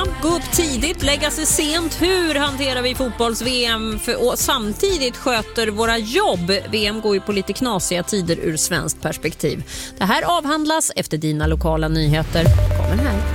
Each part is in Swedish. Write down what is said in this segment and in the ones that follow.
Gå upp tidigt, lägga sig sent. Hur hanterar vi fotbolls-VM och samtidigt sköter våra jobb? VM går ju på lite knasiga tider ur svenskt perspektiv. Det här avhandlas efter dina lokala nyheter. Kommer här.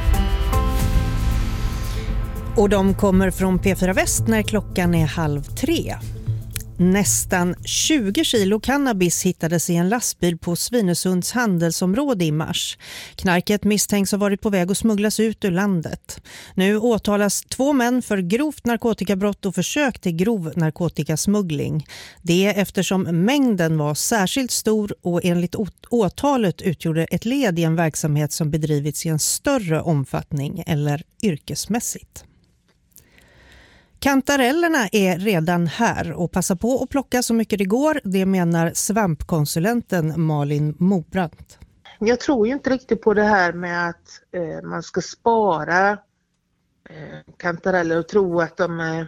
Och de kommer från P4 Väst när klockan är 2:30. Nästan 20 kilo cannabis hittades i en lastbil på Svinesunds handelsområde i mars. Knarket misstänks ha varit på väg att smugglas ut ur landet. Nu åtalas 2 män för grovt narkotikabrott och försök till grov narkotikasmuggling. Det är eftersom mängden var särskilt stor och enligt åtalet utgjorde ett led i en verksamhet som bedrivits i en större omfattning eller yrkesmässigt. Kantarellerna är redan här och passa på att plocka så mycket det går, det menar svampkonsulenten Malin Mobrandt. Jag tror ju inte riktigt på det här med att man ska spara kantareller och tro att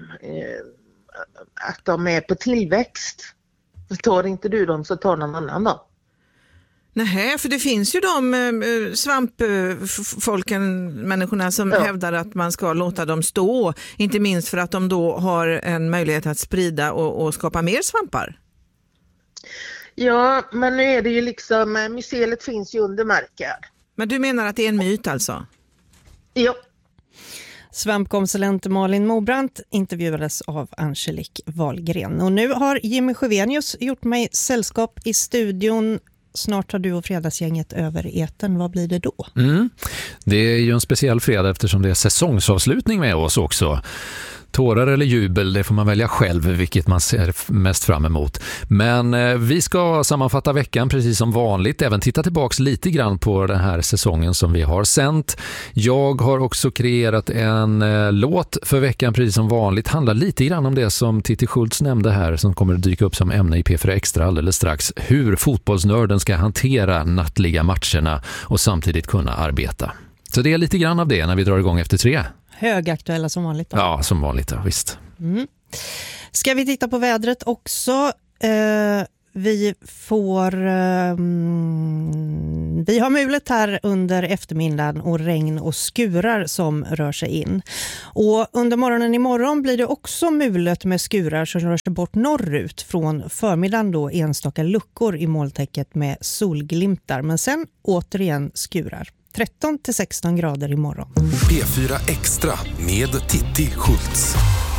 de är på tillväxt. Tar inte du dem så tar någon annan då. Nej, för det finns ju de svampfolken, människorna som hävdar att man ska låta dem stå. Inte minst för att de då har en möjlighet att sprida och skapa mer svampar. Ja, men nu är det ju liksom, mycelet finns ju under marken. Men du menar att det är en myt alltså? Ja. Svampkonsulent Malin Mobrandt intervjuades av Angelique Wahlgren. Och nu har Jimmy Sjövenius gjort mig sällskap i studion. Snart har du och fredagsgänget över etern. Vad blir det då? Det är ju en speciell fredag eftersom det är säsongsavslutning med oss också. Tårar eller jubel, det får man välja själv vilket man ser mest fram emot. Men vi ska sammanfatta veckan precis som vanligt. Även titta tillbaks lite grann på den här säsongen som vi har sänt. Jag har också kreerat en låt för veckan precis som vanligt. Handlar lite grann om det som Titti Schultz nämnde här som kommer att dyka upp som ämne i P4 Extra alldeles strax. Hur fotbollsnörden ska hantera nattliga matcherna och samtidigt kunna arbeta. Så det är lite grann av det när vi drar igång efter 3. Högaktuella som vanligt då. Ja, som vanligt, ja, visst. Ska vi titta på vädret också? Vi har mulet här under eftermiddagen och regn och skurar som rör sig in. Och under morgonen imorgon blir det också mulet med skurar som rör sig bort norrut. Från förmiddagen då enstaka luckor i molntäcket med solglimtar. Men sen återigen skurar. 13-16 grader imorgon. P4 Extra med Titti Schultz.